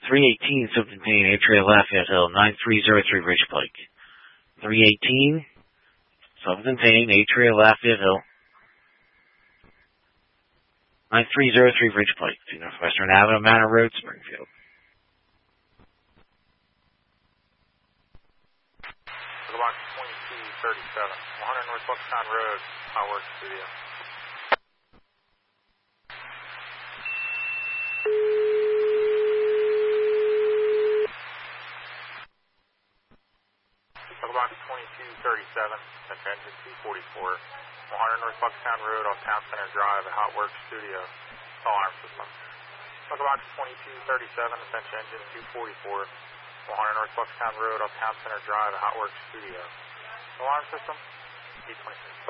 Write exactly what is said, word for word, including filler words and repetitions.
three eighteen, something paying Atria Lafayette Hill, nine three zero three Ridge Pike. three eighteen, something paying Atria Lafayette Hill, nine three zero three Ridge Pike, to Northwestern Avenue, Manor Road, Springfield. Box twenty-two thirty-seven, one hundred North Bucktown Road, Hot Works Studio. Box twenty-two thirty-seven, that's engine two forty-four, one hundred North Bucktown Road off Town Center Drive at Hot Works Studio. Alarm system. Box twenty-two thirty-seven, that's engine two forty-four, one hundred North Bucktown Road off Town Center Drive at Hot Works Studio. Alarm system, D twenty-six.